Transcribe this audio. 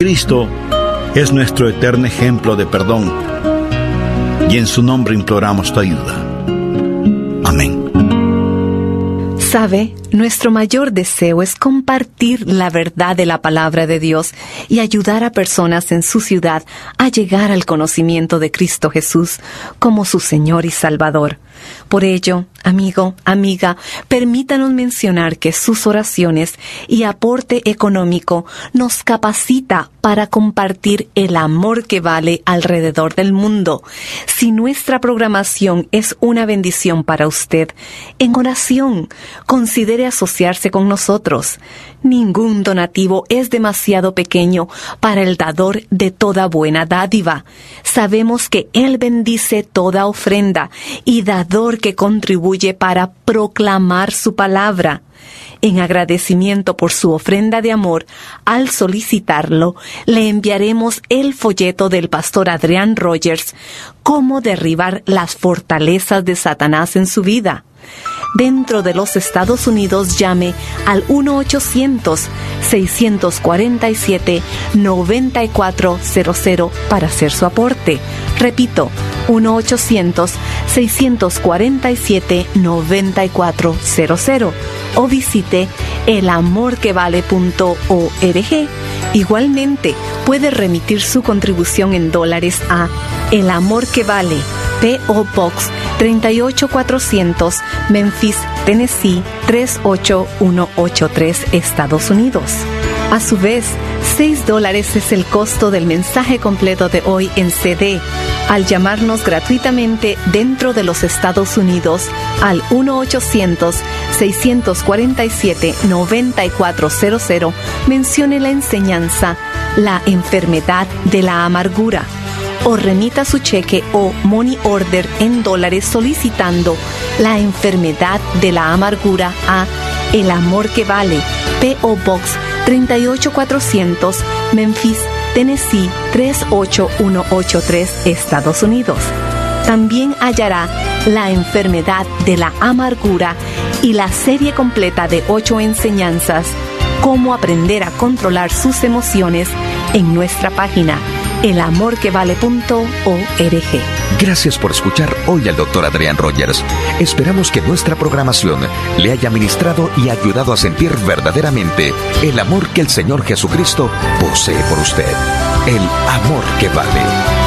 Cristo es nuestro eterno ejemplo de perdón, y en su nombre imploramos tu ayuda. Amén. ¿Sabe? Nuestro mayor deseo es compartir la verdad de la palabra de Dios y ayudar a personas en su ciudad a llegar al conocimiento de Cristo Jesús como su Señor y Salvador. Por ello, amigo, amiga, permítanos mencionar que sus oraciones y aporte económico nos capacita para compartir el amor que vale alrededor del mundo. Si nuestra programación es una bendición para usted, en oración, considere asociarse con nosotros. Ningún donativo es demasiado pequeño para el dador de toda buena dádiva. Sabemos que Él bendice toda ofrenda y dador que contribuye para proclamar su palabra. En agradecimiento por su ofrenda de amor, al solicitarlo, le enviaremos el folleto del pastor Adrián Rogers, Cómo derribar las fortalezas de Satanás en su vida. Dentro de los Estados Unidos, llame al 1-800-647-9400 para hacer su aporte. Repito, 1-800-647-9400 o visite elamorquevale.org. Igualmente, puede remitir su contribución en dólares a El Amor que Vale, P.O. Box 38400, Memphis, Tennessee 38183, Estados Unidos. A su vez, $6 es el costo del mensaje completo de hoy en CD. Al llamarnos gratuitamente dentro de los Estados Unidos al 1-800-647-9400, mencione la enseñanza La enfermedad de la amargura, o remita su cheque o money order en dólares solicitando La enfermedad de la amargura a El Amor que Vale, P.O. Box 38400, Memphis, Tennessee 38183, Estados Unidos. También hallará La enfermedad de la amargura y la serie completa de 8 enseñanzas, Cómo aprender a controlar sus emociones, en nuestra página elamorquevale.org. Gracias por escuchar hoy al Dr. Adrián Rogers. Esperamos que nuestra programación le haya ministrado y ayudado a sentir verdaderamente el amor que el Señor Jesucristo posee por usted. El amor que vale.